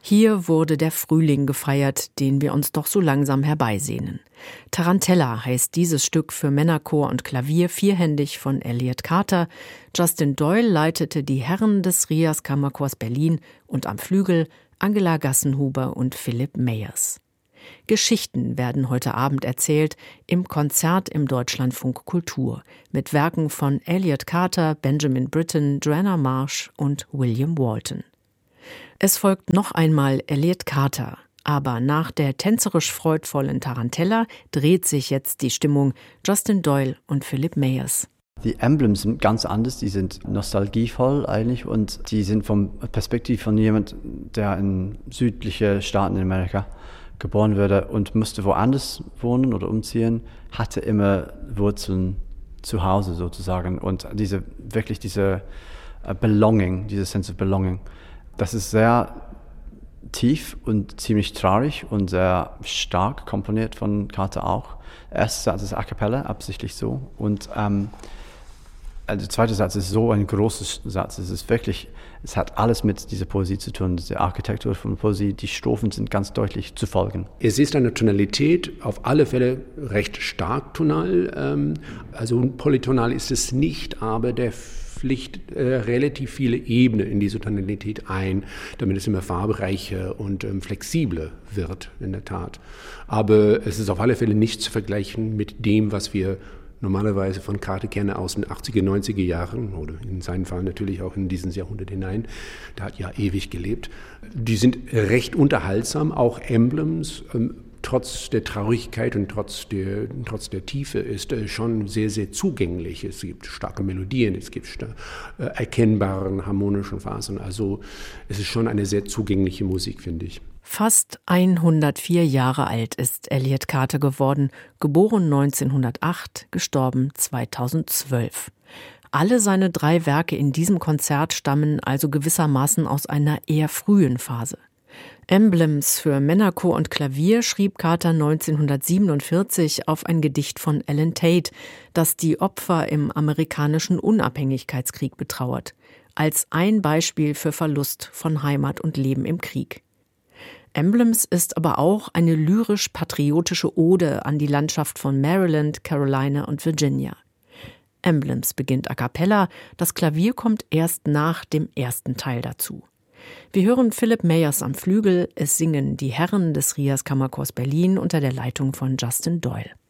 Hier wurde der Frühling gefeiert, den wir uns doch so langsam herbeisehnen. Tarantella heißt dieses Stück für Männerchor und Klavier vierhändig von Elliott Carter. Justin Doyle leitete die Herren des Rias Kammerchors Berlin und am Flügel Angela Gassenhuber und Philipp Meyers. Geschichten werden heute Abend erzählt im Konzert im Deutschlandfunk Kultur mit Werken von Elliott Carter, Benjamin Britten, Joanna Marsh und William Walton. Es folgt noch einmal Elliott Carter, aber nach der tänzerisch freudvollen Tarantella dreht sich jetzt die Stimmung Justin Doyle und Philipp Meyers. Die Emblems sind ganz anders, die sind nostalgievoll eigentlich und die sind vom Perspektiv von jemand, der in südliche Staaten in Amerika geboren wurde und musste woanders wohnen oder umziehen, hatte immer Wurzeln zu Hause sozusagen und diese Belonging, diese Sense of Belonging, das ist sehr tief und ziemlich traurig und sehr stark komponiert von Carter auch. Der erste Satz ist a cappella, absichtlich so und der zweite Satz ist so ein großer Satz. Es hat alles mit dieser Poesie zu tun, diese Architektur von Poesie. Die Strophen sind ganz deutlich zu folgen. Es ist eine Tonalität, auf alle Fälle recht stark tonal. Also polytonal ist es nicht, aber der pflicht relativ viele Ebenen in diese Tonalität ein, damit es immer farbereicher und flexibler wird, in der Tat. Aber es ist auf alle Fälle nicht zu vergleichen mit dem, was wir normalerweise von Carter kenne aus den 80er, 90er Jahren oder in seinem Fall natürlich auch in dieses Jahrhundert hinein. Der hat ja ewig gelebt. Die sind recht unterhaltsam, auch Emblems. Trotz der Traurigkeit und trotz der Tiefe ist schon sehr, sehr zugänglich. Es gibt starke Melodien, es gibt erkennbare harmonischen Phasen. Also es ist schon eine sehr zugängliche Musik, finde ich. Fast 104 Jahre alt ist Elliott Carter geworden, geboren 1908, gestorben 2012. Alle seine 3 Werke in diesem Konzert stammen also gewissermaßen aus einer eher frühen Phase. Emblems für Männerchor und Klavier schrieb Carter 1947 auf ein Gedicht von Ellen Tate, das die Opfer im amerikanischen Unabhängigkeitskrieg betrauert, als ein Beispiel für Verlust von Heimat und Leben im Krieg. Emblems ist aber auch eine lyrisch-patriotische Ode an die Landschaft von Maryland, Carolina und Virginia. Emblems beginnt a cappella, das Klavier kommt erst nach dem ersten Teil dazu. Wir hören Philipp Meyers am Flügel, es singen die Herren des Rias Kammerchors Berlin unter der Leitung von Justin Doyle.